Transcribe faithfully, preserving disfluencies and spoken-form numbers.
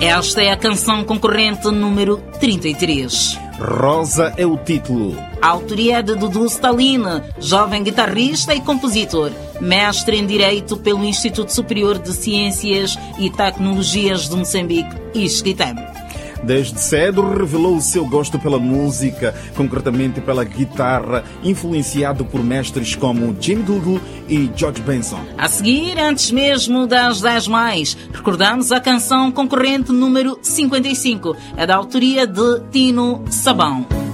Esta é a canção concorrente número trinta e três. Rosa é o título. A autoria é de Dudu Stalin, jovem guitarrista e compositor, mestre em Direito pelo Instituto Superior de Ciências e Tecnologias de Moçambique, I S C I T E M. Desde cedo revelou o seu gosto pela música, concretamente pela guitarra, influenciado por mestres como Jimmy Dudu e George Benson. A seguir, antes mesmo das dez mais, recordamos a canção concorrente número cinquenta e cinco, é da autoria de Tino Sabão.